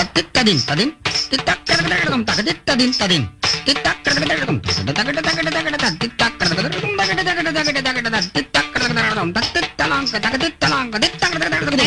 தத்தித்ததின் ததின் தித்தக்கடகடகடம் தகதித்ததின் ததின் தித்தக்கடகடகடம் தகடதகடதகடதகட தித்தக்கடகடகடம் தகடதகடதகடதகட தித்தக்கடகடகடம் தத்தித்தலாங்க தகதித்தலாங்க தித்தக்கடகடகடம்